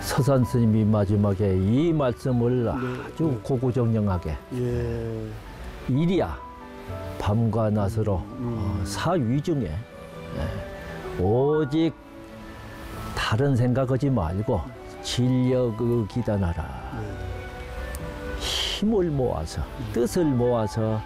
서산 스님이 마지막에 이 말씀을 아주 고고정령하게 예. 일이야 밤과 낮으로 사위중에 오직 다른 생각하지 말고 진력을 기단하라. 힘을 모아서 뜻을 모아서